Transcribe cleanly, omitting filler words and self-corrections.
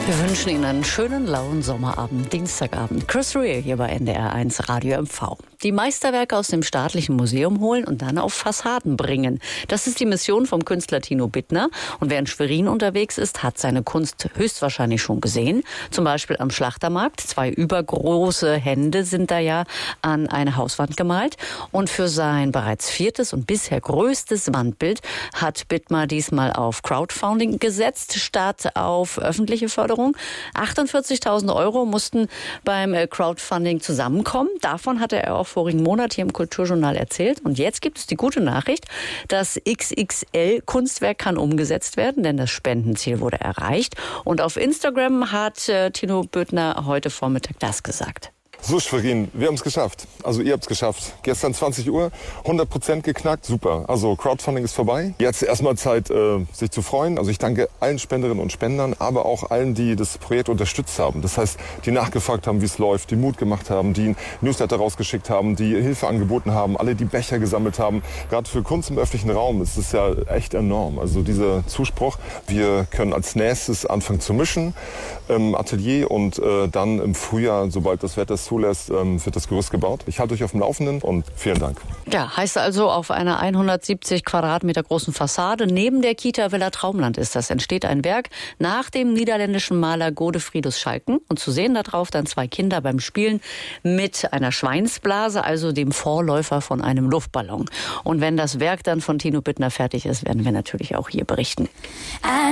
Wir wünschen Ihnen einen schönen, lauen Sommerabend, Dienstagabend. Chris Rea hier bei NDR1 Radio MV. Die Meisterwerke aus dem Staatlichen Museum holen und dann auf Fassaden bringen. Das ist die Mission vom Künstler Tino Bittner. Und wer in Schwerin unterwegs ist, hat seine Kunst höchstwahrscheinlich schon gesehen. Zum Beispiel am Schlachtermarkt. 2 übergroße Hände sind da ja an eine Hauswand gemalt. Und für sein bereits 4. und bisher größtes Wandbild hat Bittner diesmal auf Crowdfunding gesetzt, statt auf öffentliche Förderung. 48.000 € mussten beim Crowdfunding zusammenkommen. Davon hatte er auch vorigen Monat hier im Kulturjournal erzählt. Und jetzt gibt es die gute Nachricht, das XXL-Kunstwerk kann umgesetzt werden, denn das Spendenziel wurde erreicht. Und auf Instagram hat Tino Bittner heute Vormittag das gesagt. So, Schwerin, wir haben es geschafft. Also ihr habt es geschafft. Gestern 20 Uhr, 100% geknackt, super. Also Crowdfunding ist vorbei. Jetzt erstmal Zeit, sich zu freuen. Also ich danke allen Spenderinnen und Spendern, aber auch allen, die das Projekt unterstützt haben. Das heißt, die nachgefragt haben, wie es läuft, die Mut gemacht haben, die Newsletter rausgeschickt haben, die Hilfe angeboten haben, alle die Becher gesammelt haben. Gerade für Kunst im öffentlichen Raum ist es ja echt enorm. Also dieser Zuspruch. Wir können als nächstes anfangen zu mischen im Atelier und dann im Frühjahr, sobald das Wetter es zulässt, wird das Gerüst gebaut. Ich halte euch auf dem Laufenden und vielen Dank. Ja, heißt also, auf einer 170 Quadratmeter großen Fassade neben der Kita Villa Traumland ist das, entsteht ein Werk nach dem niederländischen Maler Godefriedus Schalken. Und zu sehen darauf dann 2 Kinder beim Spielen mit einer Schweinsblase, also dem Vorläufer von einem Luftballon. Und wenn das Werk dann von Tino Bittner fertig ist, werden wir natürlich auch hier berichten.